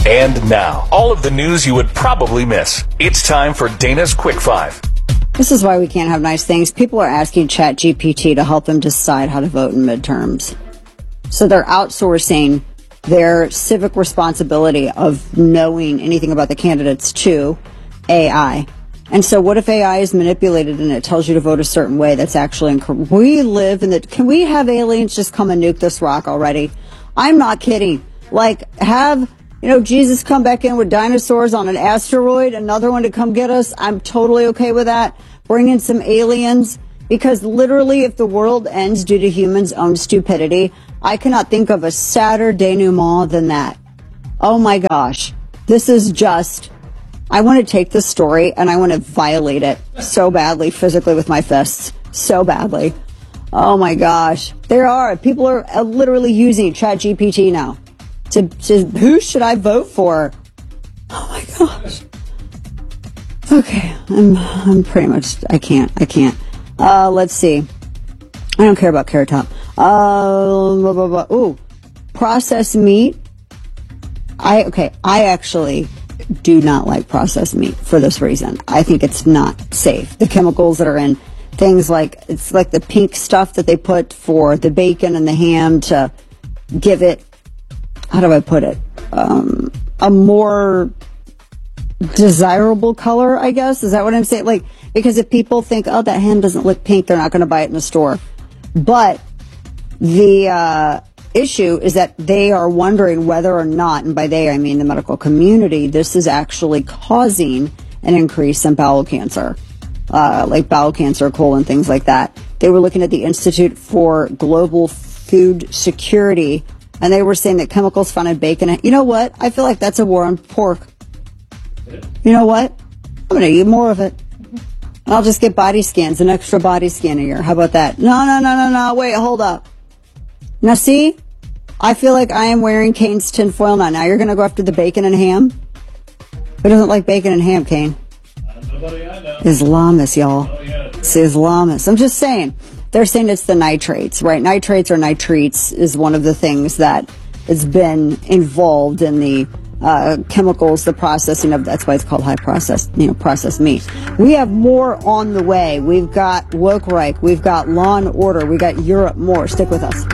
And now, all of the news you would probably miss. It's time for Dana's Quick Five. This is why we can't have nice things. People are asking ChatGPT to help them decide how to vote in midterms. So they're outsourcing their civic responsibility of knowing anything about the candidates to AI. And so what if AI is manipulated and it tells you to vote a certain way that's actually incorrect? We live in the... Can we have aliens just come and nuke this rock already? I'm not kidding. Like, have... Jesus come back in with dinosaurs on an asteroid, another one to come get us. I'm totally okay with that. Bring in some aliens, because literally if the world ends due to humans' own stupidity, I cannot think of a sadder denouement than that. Oh my gosh. This is just, I want to take this story and I want to violate it so badly physically with my fists. So badly. Oh my gosh. People are literally using ChatGPT now. To who should I vote for? Oh my gosh. Okay, I'm pretty much, I can't. Let's see. I don't care about Carrot Top. Processed meat. I actually do not like processed meat for this reason. I think it's not safe. The chemicals that are in things like, it's like the pink stuff that they put for the bacon and the ham to give it, how do I put it? A more desirable color, I guess. Is that what I'm saying? Like, because if people think, oh, that ham doesn't look pink, they're not going to buy it in the store. But the issue is that they are wondering whether or not, and by they I mean the medical community, this is actually causing an increase in bowel cancer, like bowel cancer, colon, things like that. They were looking at the Institute for Global Food Security, and they were saying that chemicals found in bacon. You know what? I feel like that's a war on pork. You know what? I'm going to eat more of it. And I'll just get body scans, an extra body scan a year. How about that? No. Wait, hold up. Now, see? I feel like I am wearing Kane's tinfoil now. Now you're going to go after the bacon and ham? Who doesn't like bacon and ham, Kane? Nobody I know. Islamists, y'all. Oh, yeah. It's the Islamists. I'm just saying. They're saying it's the nitrates, right? Nitrates or nitrates is one of the things that has been involved in the chemicals, the processing of, that's why it's called processed meat. We have more on the way. We've got Woke Reich, we've got Law and Order, we got Europe, more. Stick with us.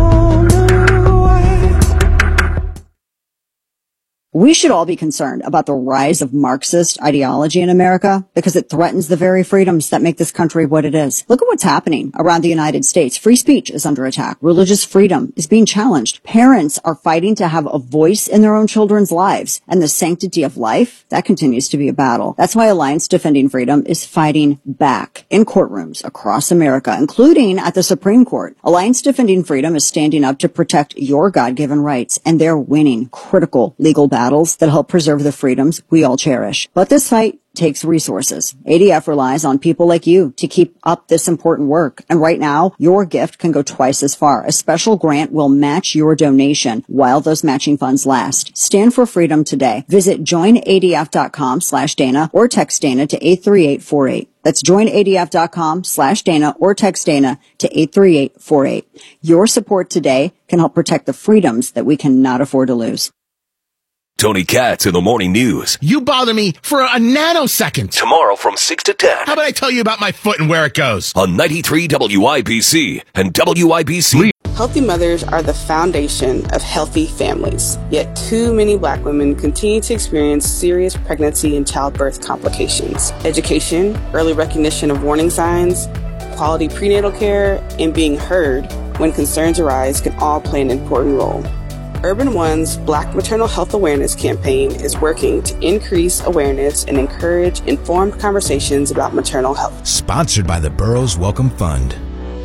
We should all be concerned about the rise of Marxist ideology in America because it threatens the very freedoms that make this country what it is. Look at what's happening around the United States. Free speech is under attack. Religious freedom is being challenged. Parents are fighting to have a voice in their own children's lives. And the sanctity of life, that continues to be a battle. That's why Alliance Defending Freedom is fighting back in courtrooms across America, including at the Supreme Court. Alliance Defending Freedom is standing up to protect your God-given rights, and they're winning critical legal battles that help preserve the freedoms we all cherish. But this fight takes resources. ADF relies on people like you to keep up this important work. And right now, your gift can go twice as far. A special grant will match your donation while those matching funds last. Stand for freedom today. Visit joinadf.com/Dana or text Dana to 83848. That's joinadf.com/Dana or text Dana to 83848. Your support today can help protect the freedoms that we cannot afford to lose. Tony Katz in the Morning News. You bother me for a nanosecond. Tomorrow from 6 to 10. How about I tell you about my foot and where it goes? On 93 WIBC and WIBC. Healthy mothers are the foundation of healthy families. Yet too many Black women continue to experience serious pregnancy and childbirth complications. Education, early recognition of warning signs, quality prenatal care, and being heard when concerns arise can all play an important role. Urban One's Black Maternal Health Awareness campaign is working to increase awareness and encourage informed conversations about maternal health. Sponsored by the Burroughs Welcome Fund.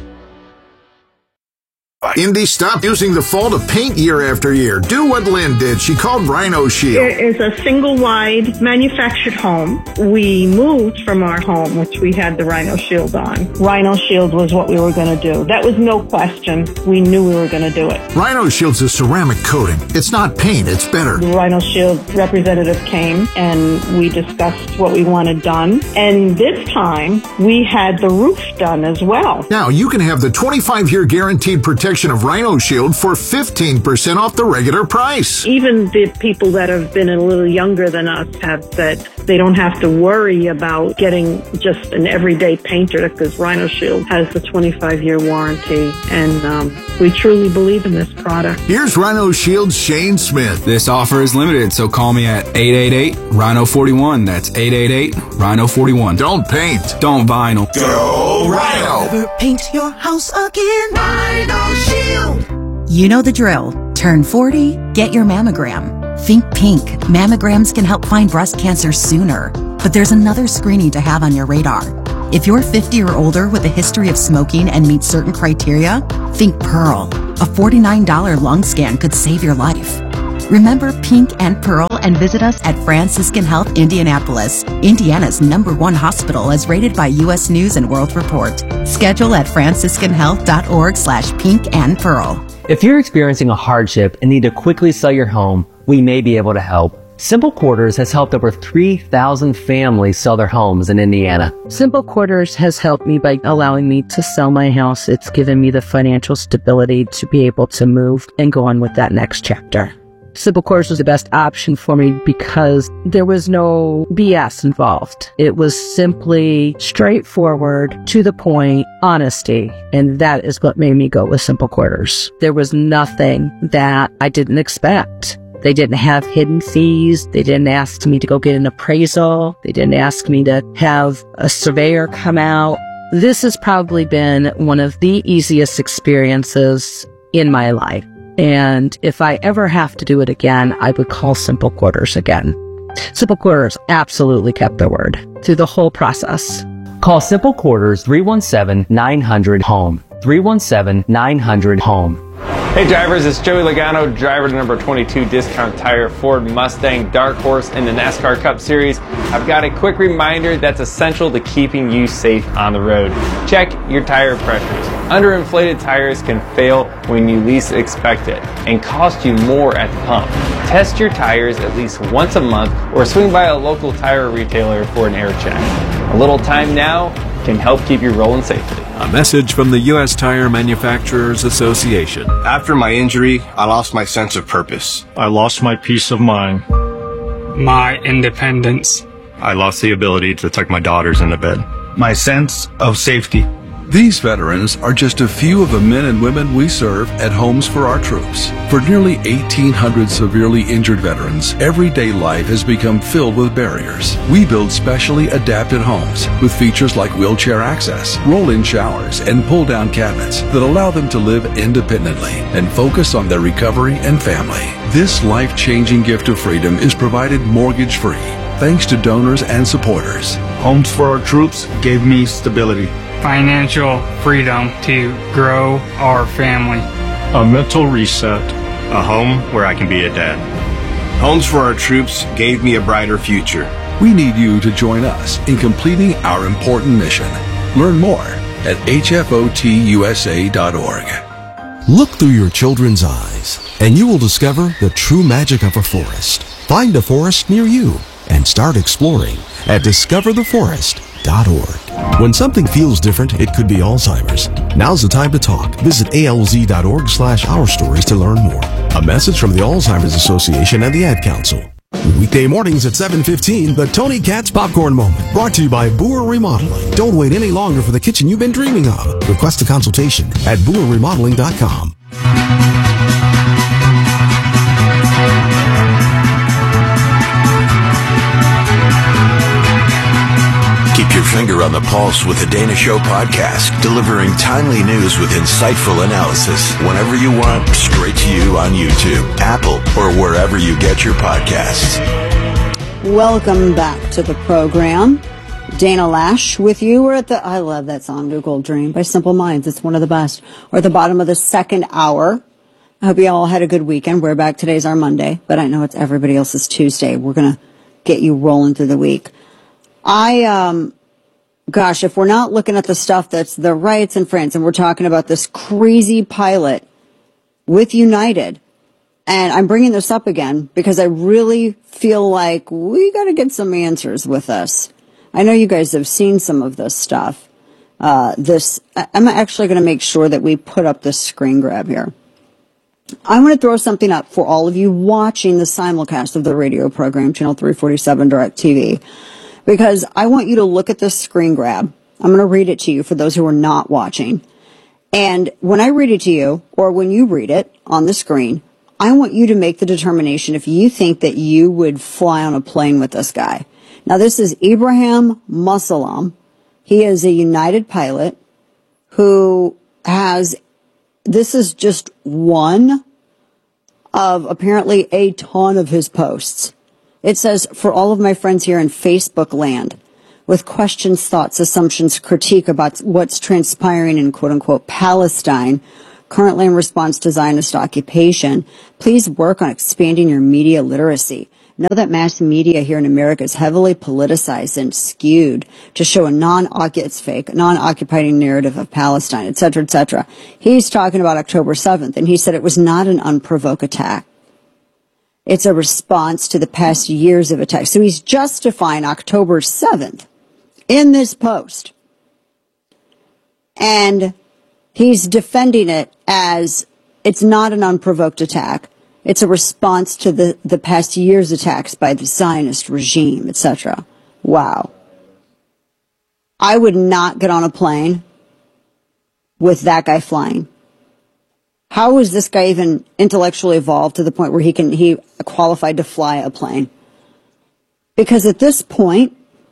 Indy, stop using the fall to paint year after year. Do what Lynn did. She called Rhino Shield. It is a single-wide manufactured home. We moved from our home, which we had the Rhino Shield on. Rhino Shield was what we were going to do. That was no question. We knew we were going to do it. Rhino Shield's a ceramic coating. It's not paint, it's better. The Rhino Shield representative came and we discussed what we wanted done. And this time, we had the roof done as well. Now, you can have the 25-year guaranteed protection combination of Rhino Shield for 15% off the regular price. Even the people that have been a little younger than us have said they don't have to worry about getting just an everyday painter because Rhino Shield has the 25-year warranty, and we truly believe in this product. Here's Rhino Shield's Shane Smith. This offer is limited, so call me at 888-RHINO-41. That's 888-RHINO-41. Don't paint. Don't vinyl. Go Rhino! Never paint your house again. Rhino Shield! You know the drill. Turn 40, get your mammogram. Think pink. Mammograms can help find breast cancer sooner. But there's another screening to have on your radar. If you're 50 or older with a history of smoking and meet certain criteria, think Pearl. A $49 lung scan could save your life. Remember Pink and Pearl and visit us at Franciscan Health Indianapolis, Indiana's #1 hospital as rated by U.S. News and World Report. Schedule at franciscanhealth.org/pink and pearl. If you're experiencing a hardship and need to quickly sell your home, we may be able to help. Simple Quarters has helped over 3,000 families sell their homes in Indiana. Simple Quarters has helped me by allowing me to sell my house. It's given me the financial stability to be able to move and go on with that next chapter. Simple Quarters was the best option for me because there was no BS involved. It was simply straightforward, to the point, honesty. And that is what made me go with Simple Quarters. There was nothing that I didn't expect. They didn't have hidden fees. They didn't ask me to go get an appraisal. They didn't ask me to have a surveyor come out. This has probably been one of the easiest experiences in my life. And if I ever have to do it again, I would call Simple Quarters again. Simple Quarters absolutely kept their word through the whole process. Call Simple Quarters 317-900-HOME. 317-900-HOME. Hey drivers, it's Joey Logano, driver to number 22 Discount Tire Ford Mustang Dark Horse in the NASCAR Cup Series. I've got a quick reminder that's essential to keeping you safe on the road. Check your tire pressures. Underinflated tires can fail when you least expect it and cost you more at the pump. Test your tires at least once a month or swing by a local tire retailer for an air check. A little time now can help keep you rolling safely. A message from the U.S. Tire Manufacturers Association. After my injury, I lost my sense of purpose. I lost my peace of mind. My independence. I lost the ability to tuck my daughters into bed. My sense of safety. These veterans are just a few of the men and women we serve at Homes for Our Troops. For nearly 1,800 severely injured veterans, everyday life has become filled with barriers. We build specially adapted homes with features like wheelchair access, roll-in showers, and pull-down cabinets that allow them to live independently and focus on their recovery and family. This life-changing gift of freedom is provided mortgage-free, thanks to donors and supporters. Homes for Our Troops gave me stability. Financial freedom to grow our family. A mental reset. A home where I can be a dad. Homes for Our Troops gave me a brighter future. We need you to join us in completing our important mission. Learn more at hfotusa.org. Look through your children's eyes, and you will discover the true magic of a forest. Find a forest near you and start exploring at discovertheforest.org. When something feels different, it could be Alzheimer's. Now's the time to talk. Visit alz.org/ourstories to learn more. A message from the Alzheimer's Association and the Ad Council. Weekday mornings at 7:15, the Tony Katz Popcorn Moment, brought to you by Boer Remodeling. Don't wait any longer for the kitchen you've been dreaming of. Request a consultation at boerremodeling.com. Keep your finger on the pulse with the Dana Show podcast, delivering timely news with insightful analysis whenever you want, straight to you on YouTube, Apple, or wherever you get your podcasts. Welcome back to the program. Dana Lash with you. We're at I love that song, New Gold Dream by Simple Minds. It's one of the best. We're at the bottom of the second hour. I hope you all had a good weekend. We're back. Today's our Monday, but I know it's everybody else's Tuesday. We're going to get you rolling through the week. Gosh, if we're not looking at the stuff that's the riots in France, and we're talking about this crazy pilot with United, and I'm bringing this up again because I really feel like we got to get some answers with this. I know you guys have seen some of this stuff, I'm actually going to make sure that we put up this screen grab here. I'm going to throw something up for all of you watching the simulcast of the radio program, Channel 347 DirecTV, because I want you to look at this screen grab. I'm going to read it to you for those who are not watching. And when I read it to you, or when you read it on the screen, I want you to make the determination if you think that you would fly on a plane with this guy. Now, this is Ibrahim Mussalam. He is a United pilot who has, this is just one of apparently a ton of his posts. It says, for all of my friends here in Facebook land, with questions, thoughts, assumptions, critique about what's transpiring in quote-unquote Palestine, currently in response to Zionist occupation, please work on expanding your media literacy. Know that mass media here in America is heavily politicized and skewed to show a non-occupying narrative of Palestine, etc., etc. He's talking about October 7th, and he said it was not an unprovoked attack. It's a response to the past years of attacks. So he's justifying October 7th in this post. And he's defending it as it's not an unprovoked attack. It's a response to the past year's attacks by the Zionist regime, etc. Wow. I would not get on a plane with that guy flying. How is this guy even intellectually evolved to the point where he qualified to fly a plane? Because at this point,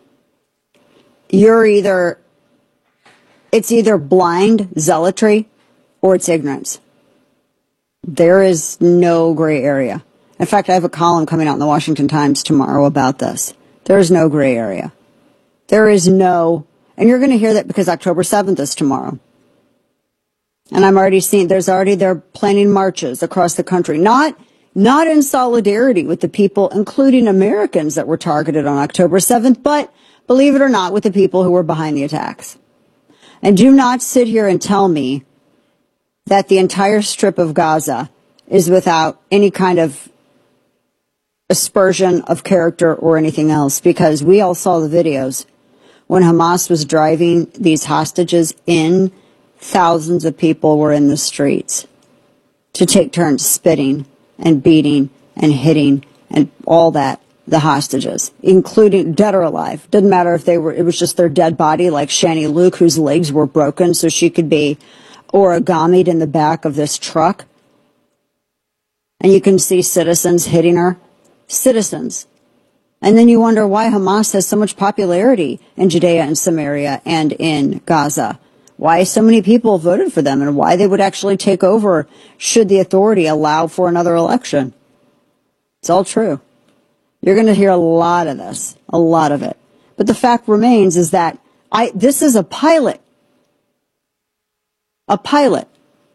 it's either blind zealotry or it's ignorance. There is no gray area. In fact, I have a column coming out in the Washington Times tomorrow about this. There is no gray area. There is no, and you're going to hear that because October 7th is tomorrow. And I'm already seeing, they're planning marches across the country. Not in solidarity with the people, including Americans that were targeted on October 7th, but believe it or not, with the people who were behind the attacks. And do not sit here and tell me that the entire strip of Gaza is without any kind of aspersion of character or anything else, because we all saw the videos when Hamas was driving these hostages in. Thousands of people were in the streets to take turns spitting and beating and hitting and all that, the hostages, including dead or alive. Didn't matter if it was just their dead body, like Shani Luke, whose legs were broken so she could be origamied in the back of this truck. And you can see citizens hitting her. Citizens. And then you wonder why Hamas has so much popularity in Judea and Samaria and in Gaza. Why so many people voted for them and why they would actually take over should the authority allow for another election. It's all true. You're going to hear a lot of this, a lot of it. But the fact remains is that this is a pilot. A pilot.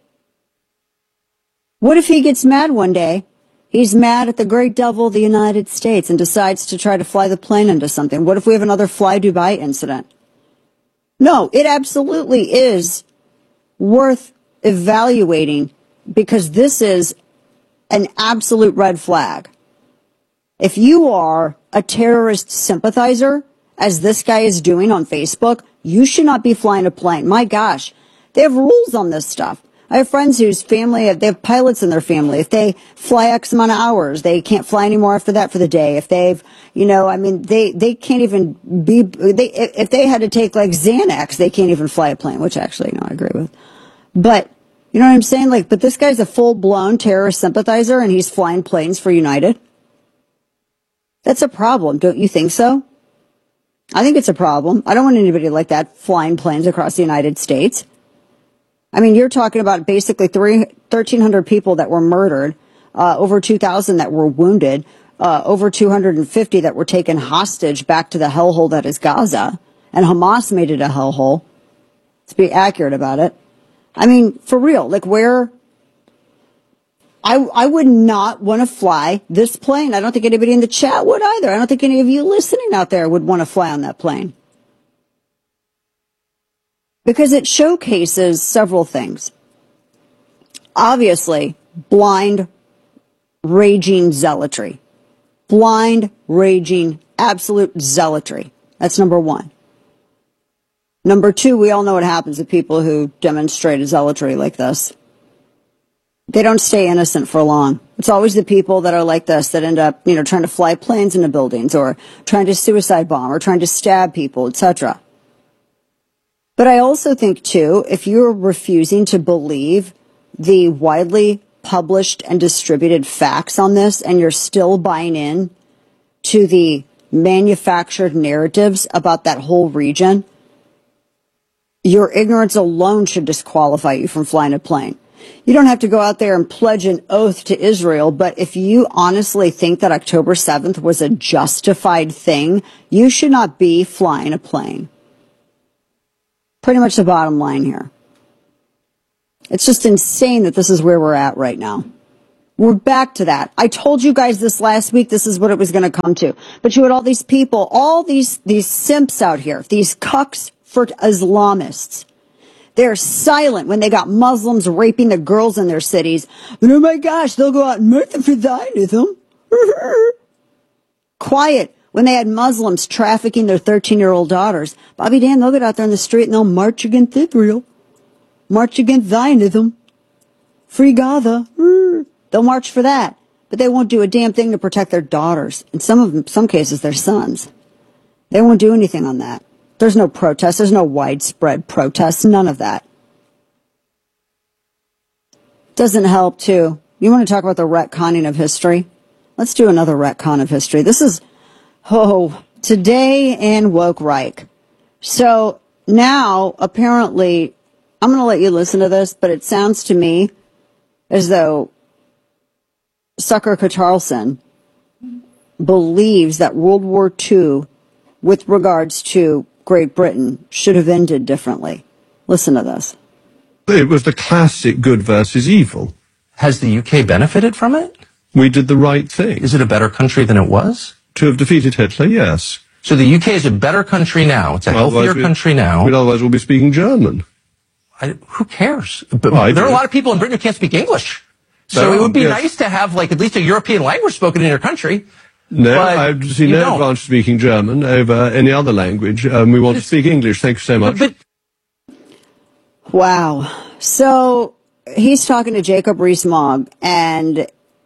What if he gets mad one day? He's mad at the great devil of the United States and decides to try to fly the plane into something. What if we have another Fly Dubai incident? No, it absolutely is worth evaluating because this is an absolute red flag. If you are a terrorist sympathizer, as this guy is doing on Facebook, you should not be flying a plane. My gosh, they have rules on this stuff. I have friends whose family, they have pilots in their family. If they fly X amount of hours, they can't fly anymore after that for the day. If they've, they can't even be, if they had to take like Xanax, they can't even fly a plane, which actually, I agree with. But, you know what I'm saying? But this guy's a full-blown terrorist sympathizer and he's flying planes for United. That's a problem, don't you think so? I think it's a problem. I don't want anybody like that flying planes across the United States. I mean, you're talking about basically 1,300 people that were murdered, over 2,000 that were wounded, over 250 that were taken hostage back to the hellhole that is Gaza, and Hamas made it a hellhole. Let's be accurate about it. I mean, for real, I would not want to fly this plane. I don't think anybody in the chat would either. I don't think any of you listening out there would want to fly on that plane. Because it showcases several things. Obviously, blind, raging zealotry. Blind, raging, absolute zealotry. That's number one. Number two, we all know what happens to people who demonstrate zealotry like this. They don't stay innocent for long. It's always the people that are like this that end up, trying to fly planes into buildings or trying to suicide bomb or trying to stab people, etc. But I also think, too, if you're refusing to believe the widely published and distributed facts on this and you're still buying in to the manufactured narratives about that whole region, your ignorance alone should disqualify you from flying a plane. You don't have to go out there and pledge an oath to Israel, but if you honestly think that October 7th was a justified thing, you should not be flying a plane. Pretty much the bottom line here. It's just insane that this is where we're at right now. We're back to that. I told you guys this last week, this is what it was going to come to. But you had all these people, all these simps out here, these cucks for Islamists. They're silent when they got Muslims raping the girls in their cities. And oh my gosh, they'll go out and murder for Zionism. Quiet when they had Muslims trafficking their 13-year-old daughters. Bobby Dan, they'll get out there in the street and they'll march against Israel. March against Zionism. Free Gaza. They'll march for that. But they won't do a damn thing to protect their daughters. In some cases, their sons. They won't do anything on that. There's no protest. There's no widespread protest. None of that. Doesn't help, too. You want to talk about the retconning of history? Let's do another retcon of history. This is, Today in Woke Reich. So now, apparently, I'm going to let you listen to this, but it sounds to me as though Tucker Carlson believes that World War II, with regards to Great Britain, should have ended differently. Listen to this. It was the classic good versus evil. Has the UK benefited from it? We did the right thing. Is it a better country than it was? To have defeated Hitler, yes. So the UK is a better country now. It's a healthier country now. Otherwise we'll be speaking German. Who cares? But there are a lot of people in Britain who can't speak English. So it would be nice to have at least a European language spoken in your country. No, I see no advantage of speaking German over any other language. We want to speak English. Thank you so much. Wow. So he's talking to Jacob Rees-Mogg, and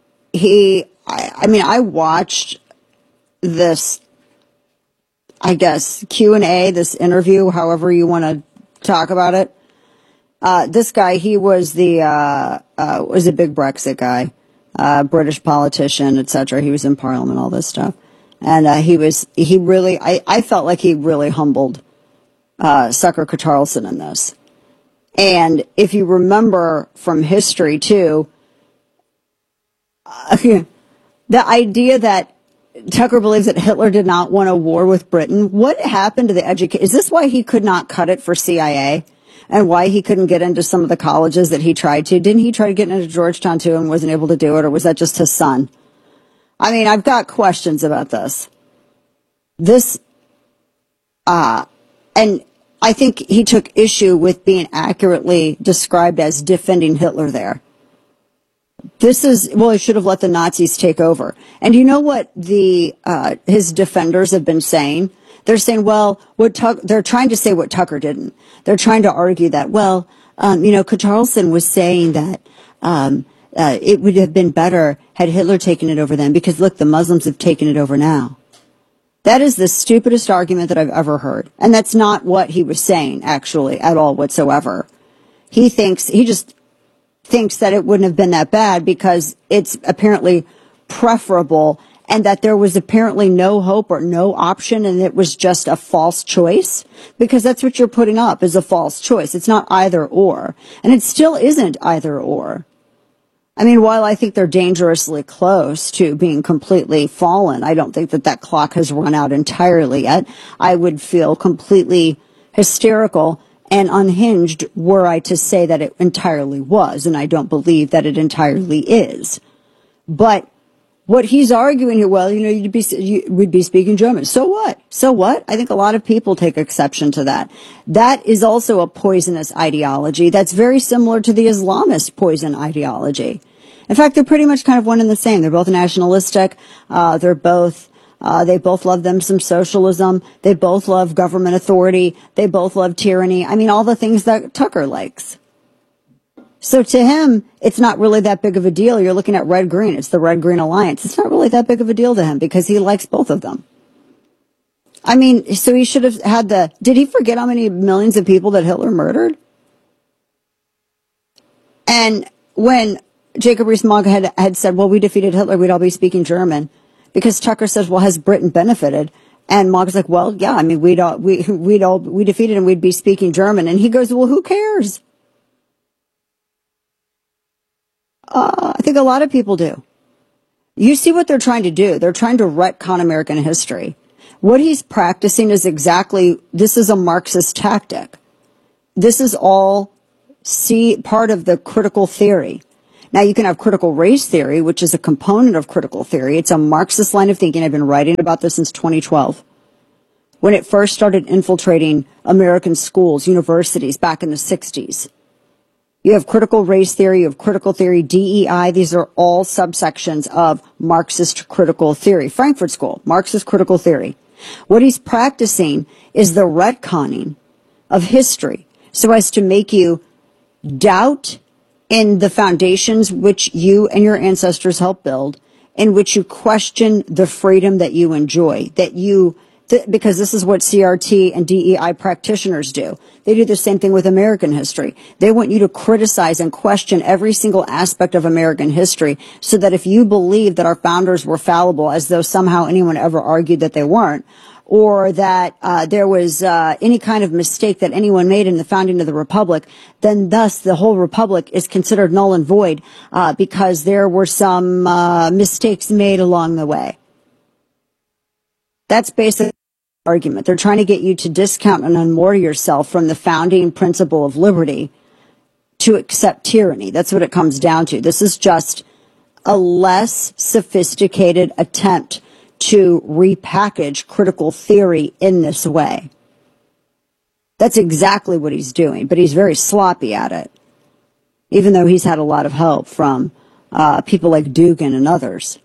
I watched this, I guess, Q&A, this interview, however you want to talk about it. This guy, he was was a big Brexit guy. British politician, etc. He was in Parliament, all this stuff. And I felt like he really humbled Tucker Carlson in this. And if you remember from history, too, the idea that Tucker believes that Hitler did not want a war with Britain, what happened to the education? Is this why he could not cut it for CIA? And why he couldn't get into some of the colleges that he tried to? Didn't he try to get into Georgetown too and wasn't able to do it? Or was that just his son? I mean, I've got questions about this. And I think he took issue with being accurately described as defending Hitler there. He should have let the Nazis take over. And you know what his defenders have been saying? They're saying, they're trying to say what Tucker didn't. They're trying to argue that, Carlson was saying that it would have been better had Hitler taken it over then, because look, the Muslims have taken it over now. That is the stupidest argument that I've ever heard. And that's not what he was saying, actually, at all whatsoever. He just thinks that it wouldn't have been that bad because it's apparently preferable, and that there was apparently no hope or no option, and it was just a false choice, because that's what you're putting up, is a false choice. It's not either or, and it still isn't either or. I mean, while I think they're dangerously close to being completely fallen, I don't think that clock has run out entirely yet. I would feel completely hysterical and unhinged were I to say that it entirely was, and I don't believe that it entirely is. But what he's arguing here, you would be speaking German. So what? So what? I think a lot of people take exception to that. That is also a poisonous ideology that's very similar to the Islamist poison ideology. In fact, they're pretty much kind of one and the same. They're both nationalistic. They're both They both love them some socialism. They both love government authority. They both love tyranny. I mean, all the things that Tucker likes. So to him, it's not really that big of a deal. You're looking at red-green. It's the red-green alliance. It's not really that big of a deal to him because he likes both of them. I mean, so he should have had did he forget how many millions of people that Hitler murdered? And when Jacob Rees-Mogg had said, well, we defeated Hitler, we'd all be speaking German, because Tucker says, well, has Britain benefited? And Mogg's like, well, yeah, I mean, we defeated him, we'd be speaking German. And he goes, well, who cares? I think a lot of people do. You see what they're trying to do. They're trying to retcon American history. What he's practicing is this is a Marxist tactic. This is all part of the critical theory. Now, you can have critical race theory, which is a component of critical theory. It's a Marxist line of thinking. I've been writing about this since 2012. When it first started infiltrating American schools, universities back in the 60s. You have critical race theory, you have critical theory, DEI. These are all subsections of Marxist critical theory. Frankfurt School, Marxist critical theory. What he's practicing is the retconning of history so as to make you doubt in the foundations which you and your ancestors helped build, in which you question the freedom that you enjoy, because this is what CRT and DEI practitioners do. They do the same thing with American history. They want you to criticize and question every single aspect of American history so that if you believe that our founders were fallible, as though somehow anyone ever argued that they weren't, or that there was any kind of mistake that anyone made in the founding of the republic, then thus the whole republic is considered null and void because there were some mistakes made along the way. That's basically the argument. They're trying to get you to discount and unmoor yourself from the founding principle of liberty to accept tyranny. That's what it comes down to. This is just a less sophisticated attempt to repackage critical theory in this way. That's exactly what he's doing, but he's very sloppy at it, even though he's had a lot of help from people like Dugin and others.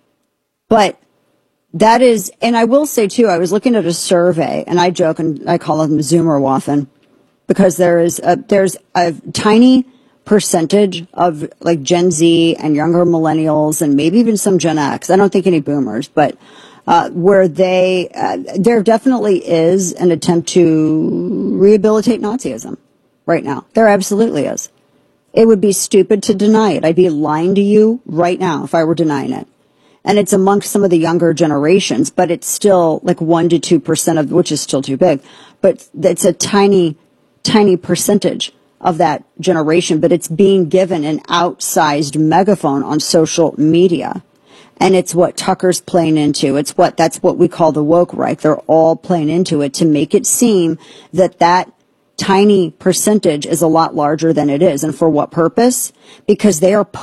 But that is, and I will say too, I was looking at a survey, and I joke and I call them Zoomerwaffen, because there's a tiny percentage of like Gen Z and younger millennials and maybe even some Gen X. I don't think any boomers, but where there definitely is an attempt to rehabilitate Nazism right now. There absolutely is. It would be stupid to deny it. I'd be lying to you right now if I were denying it. And it's amongst some of the younger generations, but it's still like 1 to 2% of, which is still too big, but it's a tiny, tiny percentage of that generation, but it's being given an outsized megaphone on social media. And it's what Tucker's playing into. That's what we call the woke right. They're all playing into it to make it seem that tiny percentage is a lot larger than it is. And for what purpose? Because they are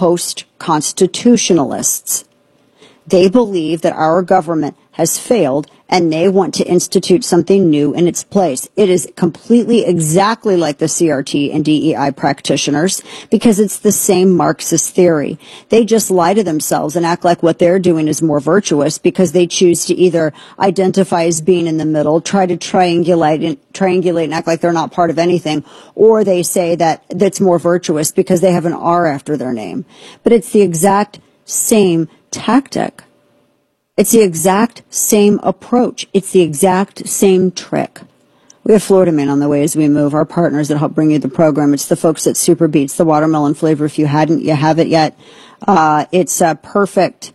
post-constitutionalists. They believe that our government has failed and they want to institute something new in its place. It is completely exactly like the CRT and DEI practitioners because it's the same Marxist theory. They just lie to themselves and act like what they're doing is more virtuous because they choose to either identify as being in the middle, try to triangulate and act like they're not part of anything, or they say that that's more virtuous because they have an R after their name. But it's the exact same tactic. It's the exact same approach. It's the exact same trick. We have Florida Man on the way as we move, our partners that help bring you the program. It's the folks at Super Beets, the watermelon flavor. If you hadn't, you have it yet. It's a perfect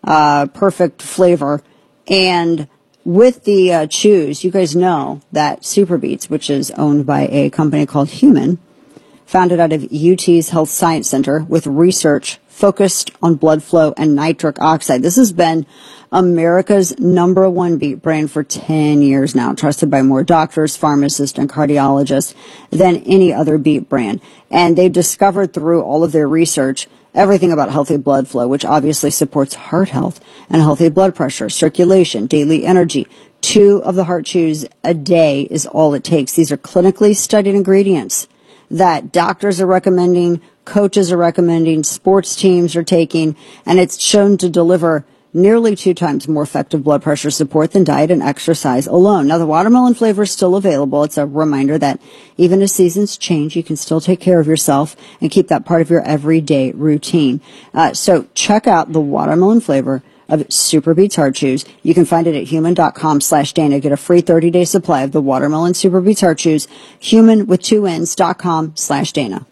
flavor. And with the chews, you guys know that Super Beets, which is owned by a company called Human, founded out of UT's Health Science Center with research focused on blood flow and nitric oxide. This has been America's #1 beet brand for 10 years now, trusted by more doctors, pharmacists, and cardiologists than any other beet brand. And they've discovered through all of their research everything about healthy blood flow, which obviously supports heart health and healthy blood pressure, circulation, daily energy. 2 of the heart chews a day is all it takes. These are clinically studied ingredients that doctors are recommending, coaches are recommending, sports teams are taking, and it's shown to deliver nearly 2 times more effective blood pressure support than diet and exercise alone. Now, the watermelon flavor is still available. It's a reminder that even as seasons change, you can still take care of yourself and keep that part of your everyday routine. So check out the watermelon flavor of Super Beets Hard Chews. You can find it at human.com/Dana. Get a free 30-day supply of the watermelon Super Beets Hard Chews. Human with 2 N's.com/Dana.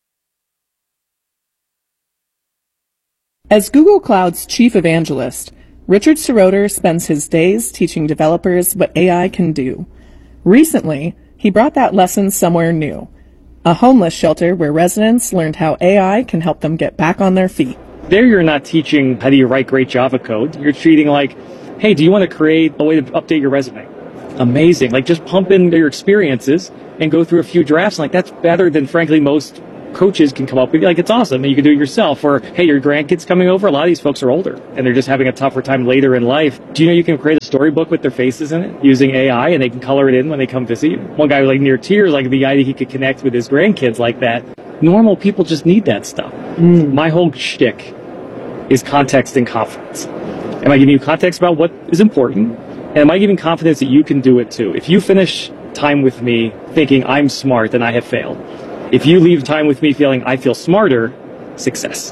As Google Cloud's chief evangelist, Richard Seroter spends his days teaching developers what AI can do. Recently, he brought that lesson somewhere new, a homeless shelter where residents learned how AI can help them get back on their feet. There you're not teaching how do you write great Java code. You're treating like, hey, do you want to create a way to update your resume? Amazing. Like, just pump in your experiences and go through a few drafts. Like, that's better than, frankly, most coaches can come up with. Like, it's awesome, and you can do it yourself. Or, hey, your grandkids coming over. A lot of these folks are older, and they're just having a tougher time later in life. Do you know you can create a storybook with their faces in it using AI, and they can color it in when they come visit you? One guy was like near tears, like the idea he could connect with his grandkids like that. Normal people just need that stuff. My whole shtick is context and confidence. Am I giving you context about what is important? And am I giving confidence that you can do it too? If you finish time with me thinking I'm smart, then I have failed. If you leave time with me feeling I feel smarter, success.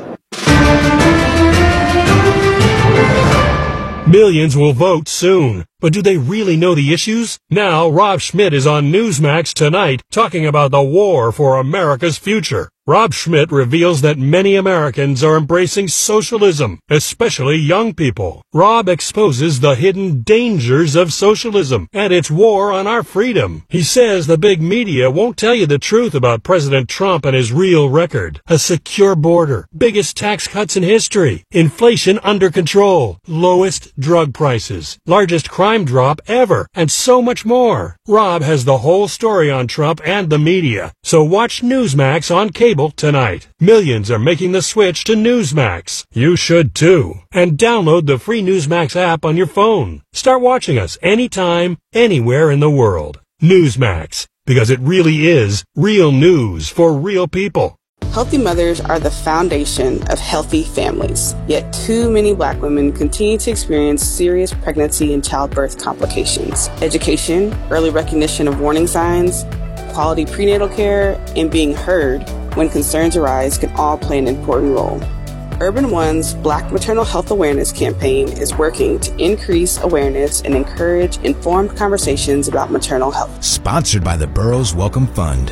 Millions will vote soon. But do they really know the issues? Now, Rob Schmidt is on Newsmax tonight talking about the war for America's future. Rob Schmidt reveals that many Americans are embracing socialism, especially young people. Rob exposes the hidden dangers of socialism and its war on our freedom. He says the big media won't tell you the truth about President Trump and his real record. A secure border, biggest tax cuts in history, inflation under control, lowest drug prices, largest crime drop ever, and so much more. Rob has the whole story on Trump and the media, so watch Newsmax on cable tonight. Millions are making the switch to Newsmax. You should too. And download the free Newsmax app on your phone. Start watching us anytime, anywhere in the world. Newsmax, because it really is real news for real people. Healthy mothers are the foundation of healthy families, yet too many Black women continue to experience serious pregnancy and childbirth complications. Education, early recognition of warning signs, quality prenatal care, and being heard when concerns arise can all play an important role. Urban One's Black Maternal Health Awareness campaign is working to increase awareness and encourage informed conversations about maternal health. Sponsored by the Burroughs Welcome Fund.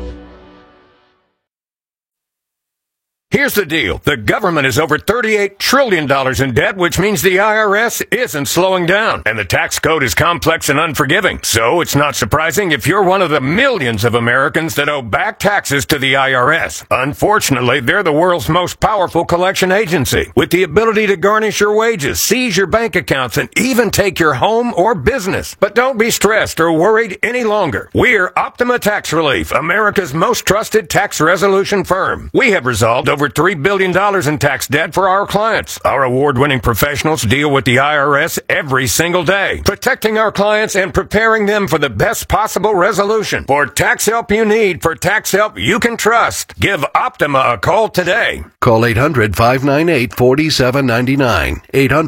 Here's the deal. The government is over $38 trillion in debt, which means the IRS isn't slowing down. And the tax code is complex and unforgiving. So it's not surprising if you're one of the millions of Americans that owe back taxes to the IRS. Unfortunately, they're the world's most powerful collection agency, with the ability to garnish your wages, seize your bank accounts, and even take your home or business. But don't be stressed or worried any longer. We're Optima Tax Relief, America's most trusted tax resolution firm. We have resolved over $3 billion in tax debt for our clients. Our award-winning professionals deal with the IRS every single day, protecting our clients and preparing them for the best possible resolution. For tax help you need, for tax help you can trust, give Optima a call today. Call 800-598-4799.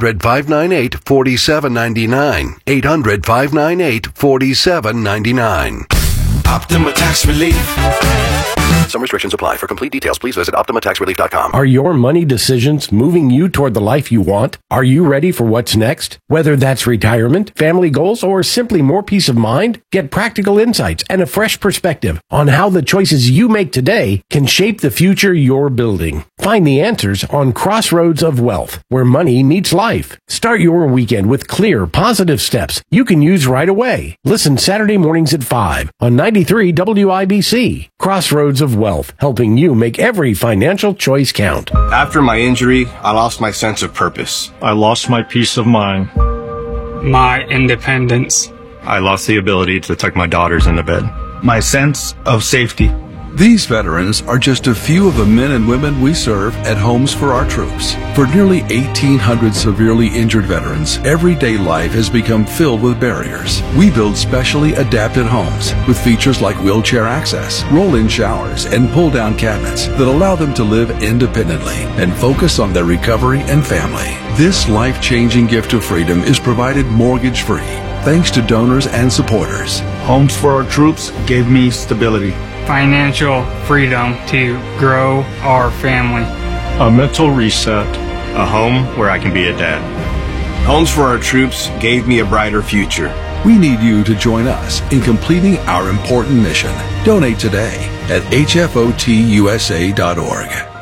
800-598-4799. 800-598-4799. Optima Tax Relief. Some restrictions apply. For complete details, please visit OptimaTaxRelief.com. Are your money decisions moving you toward the life you want? Are you ready for what's next? Whether that's retirement, family goals, or simply more peace of mind, get practical insights and a fresh perspective on how the choices you make today can shape the future you're building. Find the answers on Crossroads of Wealth, where money meets life. Start your weekend with clear, positive steps you can use right away. Listen Saturday mornings at 5 on 93 WIBC. Crossroads of Wealth, helping you make every financial choice count. After my injury, I lost my sense of purpose. I lost my peace of mind. My independence. I lost the ability to tuck my daughters into bed. My sense of safety. These veterans are just a few of the men and women we serve at Homes for Our Troops. For nearly 1,800 severely injured veterans, everyday life has become filled with barriers. We build specially adapted homes with features like wheelchair access, roll-in showers, and pull-down cabinets that allow them to live independently and focus on their recovery and family. This life-changing gift of freedom is provided mortgage-free, thanks to donors and supporters. Homes for Our Troops gave me stability. Financial freedom to grow our family. A mental reset. A home where I can be a dad. Homes for Our Troops gave me a brighter future. We need you to join us in completing our important mission. Donate today at hfotusa.org.